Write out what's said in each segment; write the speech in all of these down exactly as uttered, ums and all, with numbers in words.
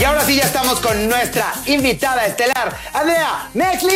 Y ahora sí ya estamos con nuestra invitada estelar, Andrea Mexley.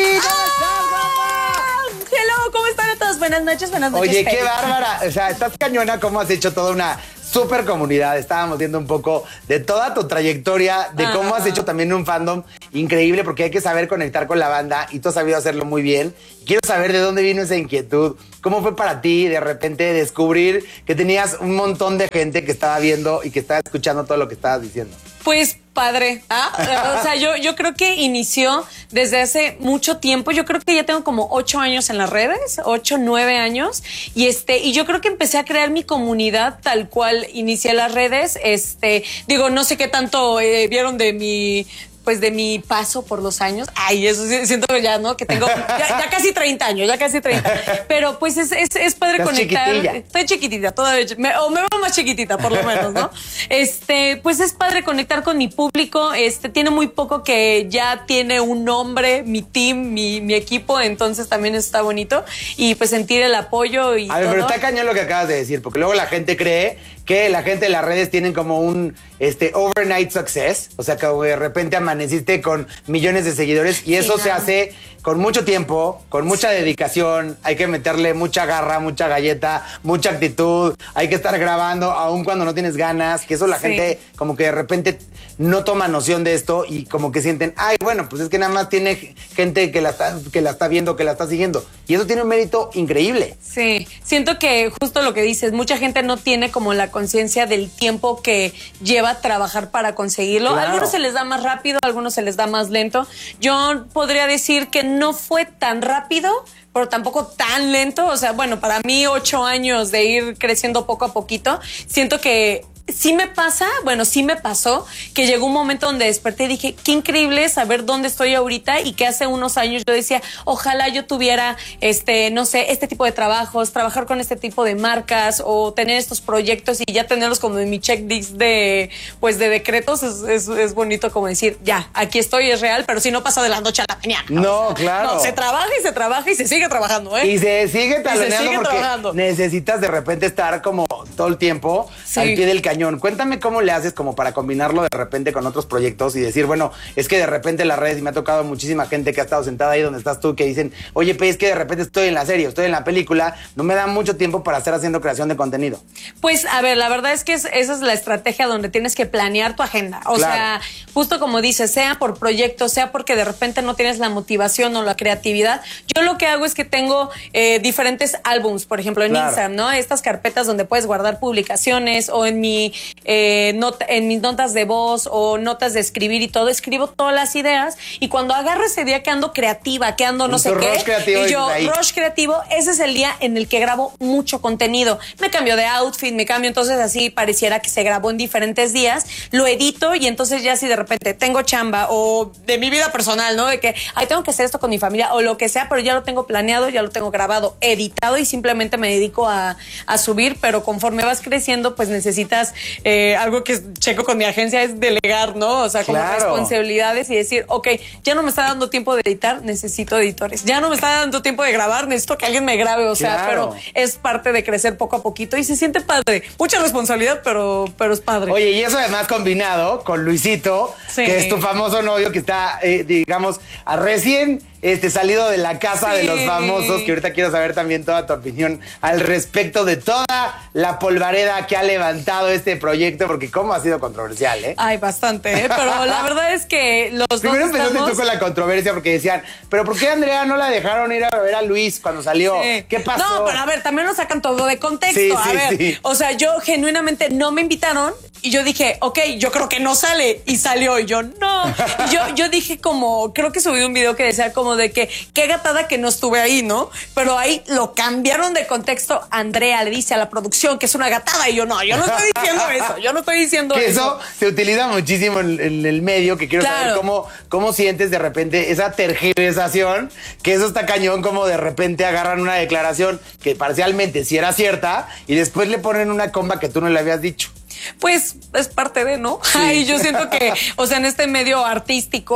Hello, ¿cómo están a todos? Buenas noches, buenas noches. Oye, Feli. qué bárbara. O sea, estás cañona cómo has hecho toda una super comunidad. Estábamos viendo un poco de toda tu trayectoria, de cómo has hecho también un fandom increíble, porque hay que saber conectar con la banda y tú has sabido hacerlo muy bien. Quiero saber de dónde vino esa inquietud. ¿Cómo fue para ti de repente descubrir que tenías un montón de gente que estaba viendo y que estaba escuchando todo lo que estabas diciendo? Pues padre, ¿ah? O sea, yo, yo creo que inició desde hace mucho tiempo. Yo creo que ya tengo como ocho años en las redes, ocho, nueve años. Y este, y yo creo que empecé a crear mi comunidad tal cual inicié las redes. Este, digo, no sé qué tanto eh, vieron de mi... pues de mi paso por los años. Ay, eso sí, siento que ya, ¿no? Que tengo ya, ya casi treinta años, ya casi treinta. Pero pues es, es, es padre Estás conectar. Chiquitilla. Estoy chiquitita todavía, me, o me veo más chiquitita por lo menos, ¿no? Este, pues es padre conectar con mi público. Este, tiene muy poco que ya tiene un nombre, mi team, mi, mi equipo, entonces también está bonito. Y pues sentir el apoyo y A ver, todo. pero está cañón lo que acabas de decir, porque luego la gente cree que la gente de las redes tienen como un este overnight success, o sea, que de repente amaneciste con millones de seguidores y eso Sí, se no. hace con mucho tiempo, con mucha dedicación, hay que meterle mucha garra, mucha galleta, mucha actitud, hay que estar grabando aun cuando no tienes ganas, que eso la Sí. gente como que de repente no toma noción de esto y como que sienten, ay, bueno, pues es que nada más tiene gente que la está, que la está viendo, que la está siguiendo. Y eso tiene un mérito increíble. Sí, siento que justo lo que dices, mucha gente no tiene como la conciencia del tiempo que lleva trabajar para conseguirlo. Claro. A algunos se les da más rápido, a algunos se les da más lento. Yo podría decir que no fue tan rápido, pero tampoco tan lento. O sea, bueno, para mí ocho años de ir creciendo poco a poquito, siento que sí me pasa, bueno, sí me pasó, que llegó un momento donde desperté y dije, qué increíble saber dónde estoy ahorita y que hace unos años yo decía, ojalá yo tuviera, este, no sé, este tipo de trabajos, trabajar con este tipo de marcas o tener estos proyectos y ya tenerlos como en mi checklist de, pues, de decretos. Es, es, es bonito como decir, ya, aquí estoy, es real, pero si no pasa de la noche a la mañana. No, claro. No, se trabaja y se trabaja y se sigue trabajando, ¿eh? Y se sigue taloneando sigue porque trabajando. necesitas de repente estar como todo el tiempo Sí. al pie del cañón. Cuéntame cómo le haces como para combinarlo de repente con otros proyectos y decir, bueno, es que de repente las redes, y me ha tocado muchísima gente que ha estado sentada ahí donde estás tú, que dicen, oye, pues es que de repente estoy en la serie, estoy en la película, no me da mucho tiempo para estar haciendo creación de contenido. Pues, a ver, la verdad es que es- esa es la estrategia donde tienes que planear tu agenda. O Claro. sea, justo como dices, sea por proyecto, sea porque de repente no tienes la motivación o la creatividad. Yo lo que hago es que tengo eh, diferentes álbums, por ejemplo, en Claro. Instagram, ¿no? Estas carpetas donde puedes guardar publicaciones o en mi eh, not- en mis notas de voz o notas de escribir y todo, escribo todas las ideas y cuando agarro ese día que ando creativa, que ando no En sé tu qué, rush creativo y yo, dices ahí. rush creativo, ese es el día en el que grabo mucho contenido. Me cambio de outfit, me cambio, entonces así pareciera que se grabó en diferentes días, lo edito y entonces ya si de repente tengo chamba o de mi vida personal, ¿no? De que, ay, tengo que hacer esto con mi familia o lo que sea, pero ya lo tengo planeado, ya lo tengo grabado, editado y simplemente me dedico a, a subir, pero conforme vas creciendo, pues necesitas eh, algo que checo con mi agencia es delegar, ¿no? O sea, como Claro. responsabilidades y decir, ok, ya no me está dando tiempo de editar, necesito editores. Ya no me está dando tiempo de grabar, necesito que alguien me grabe. O sea, Claro. pero es parte de crecer poco a poquito y se siente padre. Mucha responsabilidad, pero, pero es padre. Oye, y eso además combinado con Luisito, Sí. que es tu famoso novio que está, eh, digamos, a recién este, salido de la casa Sí. de los famosos, que ahorita quiero saber también toda tu opinión al respecto de toda la polvareda que ha levantado este proyecto, porque cómo ha sido controversial, ¿eh? Ay, bastante, ¿eh? Pero la verdad es que los Primero dos empezaste estamos... tú con la controversia porque decían, pero ¿por qué Andrea no la dejaron ir a ver a Luis cuando salió? Sí. ¿Qué pasó? No, pero a ver, también lo sacan todo de contexto. Sí, a sí, ver, sí. o sea, yo genuinamente no me invitaron y yo dije, ok, yo creo que no sale. Y salió y yo, no. Y yo, yo dije como, creo que subí un video que decía como de que, qué gatada que no estuve ahí, ¿no? Pero ahí lo cambiaron de contexto. Andrea le dice a la producción que es una gatada y yo, no, yo no estoy diciendo eso. Yo no estoy diciendo Que eso. eso se utiliza muchísimo en, en el medio, que quiero Claro. saber cómo, cómo sientes de repente esa tergiversación, que eso está cañón, como de repente agarran una declaración que parcialmente sí era cierta y después le ponen una comba que tú no le habías dicho. Pues es parte de, ¿no? Ay, yo siento que, o sea, en este medio artístico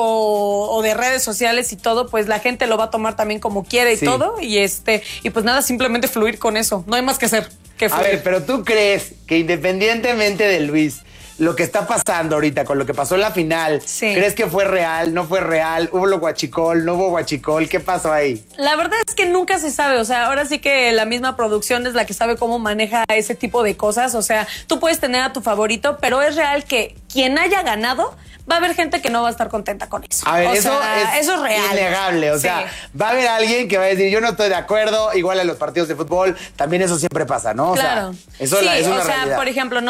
o de redes sociales y todo, pues la gente lo va a tomar también como quiere y Sí. todo. Y este, y pues nada, simplemente fluir con eso. No hay más que hacer que A fluir. ver, pero tú crees que independientemente de Luis, lo que está pasando ahorita, con lo que pasó en la final, Sí. ¿crees que fue real? ¿No fue real? ¿Hubo lo guachicol? ¿No hubo guachicol? ¿Qué pasó ahí? La verdad es que nunca se sabe, o sea, ahora sí que la misma producción es la que sabe cómo maneja ese tipo de cosas, o sea, tú puedes tener a tu favorito, pero es real que quien haya ganado, va a haber gente que no va a estar contenta con eso. A ver, O eso, sea, es eso es real. innegable. O Sí. sea, va a haber alguien que va a decir, yo no estoy de acuerdo, igual en los partidos de fútbol, también eso siempre pasa, ¿no? O Claro. sea, eso sí, es la- es una o sea, realidad. por ejemplo, no